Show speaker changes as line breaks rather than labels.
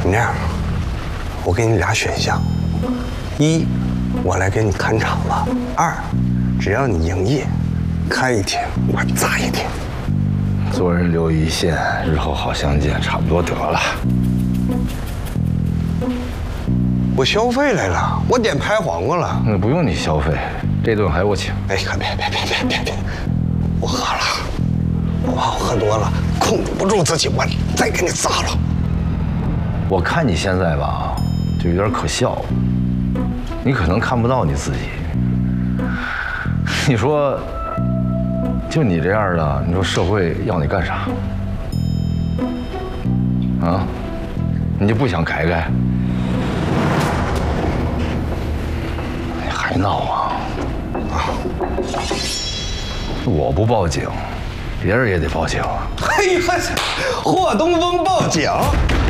这样，我给你俩选项：一，我来给你看场子；二，只要你营业，开一天我砸一天。
做人留一线，日后好相见，差不多得了。
我消费来了，我点拍黄瓜了。
那不用你消费，这顿还我请。
哎，可别，我喝了，我怕我喝多了控制不住自己，我再给你砸了。
我看你现在吧，就有点可笑，你可能看不到你自己。你说，就你这样的，你说社会要你干啥？啊？你就不想改改？你还闹啊？我不报警，别人也得报警。
嘿，霍东风报警。